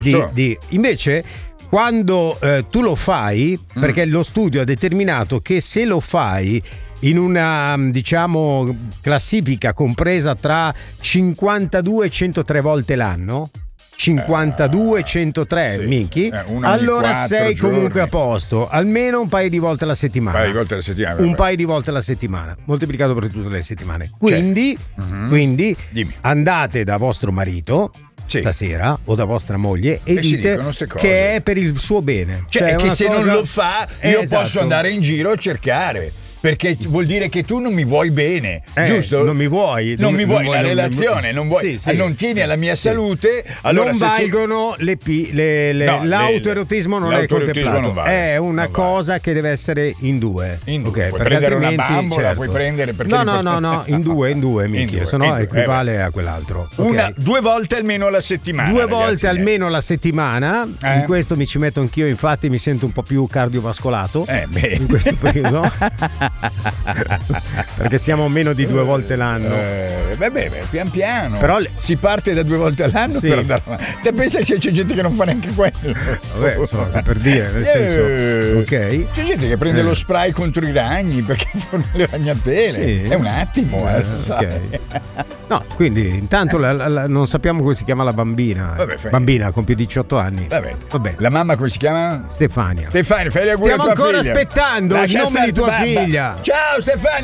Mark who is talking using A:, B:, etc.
A: Invece quando tu lo fai, perché lo studio ha determinato che se lo fai in una, diciamo, classifica compresa tra 52 e 103 volte l'anno, 52 103
B: sì,
A: minchi, allora sei comunque
B: giorni.
A: a posto, almeno un paio di volte alla settimana. Un paio di volte alla settimana, moltiplicato per tutte le settimane. Quindi
B: Dimmi.
A: andate da vostro marito stasera o da vostra moglie e dite che è per il suo bene.
B: Cioè che se non lo fa io posso andare in giro a cercare. Perché vuol dire che tu non mi vuoi bene, giusto?
A: Non mi vuoi
B: la relazione, non vuoi, non tieni alla mia salute. Allora
A: non valgono l'autoerotismo non è contemplato. È una cosa che deve essere in due.
B: Puoi prendere una bambola, puoi prendere
A: no, in due, minchia, sennò equivale a quell'altro.
B: Due volte almeno alla settimana.
A: Due volte almeno alla settimana. In questo mi ci metto anch'io, infatti mi sento un po' più cardiovascolato in questo periodo. Perché siamo meno di 2 volte l'anno.
B: Pian piano.
A: Però
B: si parte da 2 volte all'anno per andare avanti. Te pensa che c'è gente che non fa neanche quello?
A: Vabbè, insomma, per dire, nel senso, ok.
B: C'è gente che prende lo spray contro i ragni perché fanno le ragnatele. È un attimo,
A: okay. No, quindi intanto non sappiamo come si chiama la bambina. Bambina con più di 18 anni. Vabbè.
B: La mamma come si chiama?
A: Stefania.
B: Stefania, fai gli auguri a tua figlia.
A: Stiamo ancora aspettando il nome di tua figlia.
B: Ciao Stefania.